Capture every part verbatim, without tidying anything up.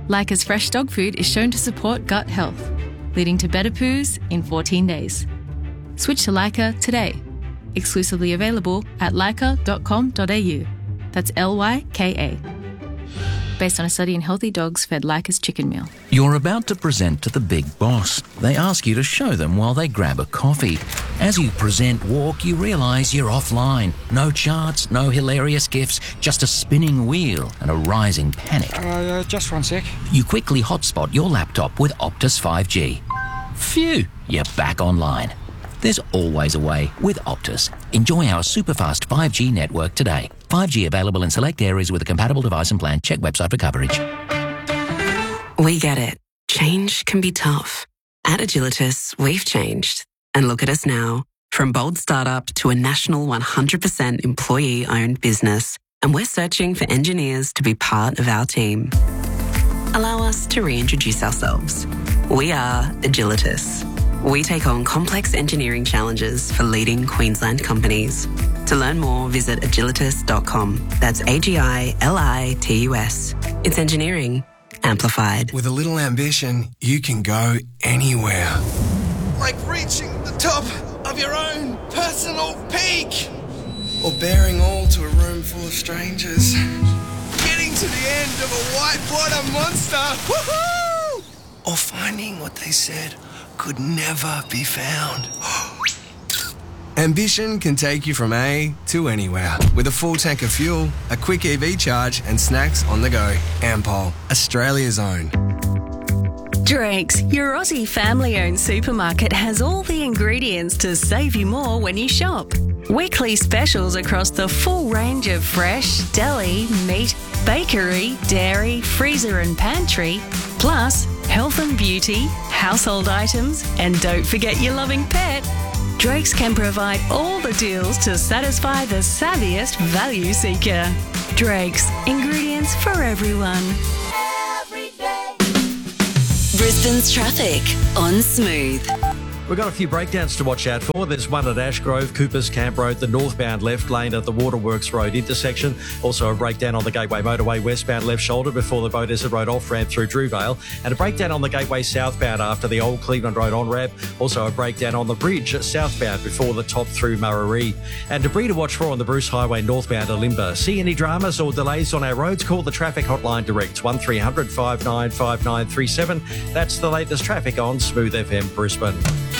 Leica's fresh dog food is shown to support gut health, leading to better poos in fourteen days. Switch to Leica today. Exclusively available at leica dot com dot a u. That's L Y K A. Based on a study in healthy dogs fed Leica's chicken meal. You're about to present to the big boss. They ask you to show them while they grab a coffee. As you present walk, you realise you're offline. No charts, no hilarious gifs, just a spinning wheel and a rising panic. Uh, uh, just one sec. You quickly hotspot your laptop with Optus five G. Phew, you're back online. There's always a way with Optus. Enjoy our superfast five G network today. five G available in select areas with a compatible device and plan. Check website for coverage. We get it. Change can be tough. At Agilitas, we've changed. And look at us now. From bold startup to a national one hundred percent employee-owned business. And we're searching for engineers to be part of our team. Allow us to reintroduce ourselves. We are Agilitas. We take on complex engineering challenges for leading Queensland companies. To learn more, visit agilitas dot com. That's A G I L I T U S. It's engineering amplified. With a little ambition, you can go anywhere. Like reaching the top of your own personal peak. Or bearing all to a room full of strangers. Getting to the end of a whitewater monster. Woohoo! Or finding what they said could never be found. Ambition can take you from A to anywhere. With a full tank of fuel, a quick E V charge and snacks on the go. Ampol, Australia's own. Drake's, your Aussie family-owned supermarket, has all the ingredients to save you more when you shop. Weekly specials across the full range of fresh, deli, meat, bakery, dairy, freezer and pantry, plus health and beauty, household items, and don't forget your loving pet. Drake's can provide all the deals to satisfy the savviest value seeker. Drake's, ingredients for everyone. Every day. Brisbane's traffic on Smooth. We've got a few breakdowns to watch out for. There's one at Ashgrove, Coopers Camp Road, the northbound left lane at the Waterworks Road intersection. Also a breakdown on the Gateway Motorway westbound left shoulder before the Beaudesert Road off-ramp through Drewvale. And a breakdown on the Gateway southbound after the old Cleveland Road on-ramp. Also a breakdown on the bridge southbound before the top through Muraree. And debris to watch for on the Bruce Highway northbound Alimba. See any dramas or delays on our roads? Call the traffic hotline direct, one three hundred, five nine five nine three seven. That's the latest traffic on Smooth F M Brisbane.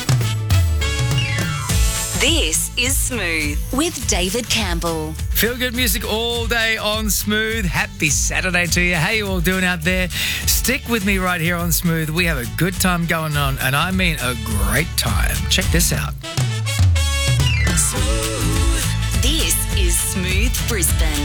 This is Smooth with David Campbell. Feel good music all day on Smooth. Happy Saturday to you. How you all doing out there? Stick with me right here on Smooth. We have a good time going on, and I mean a great time. Check this out. Smooth. This is Smooth Brisbane.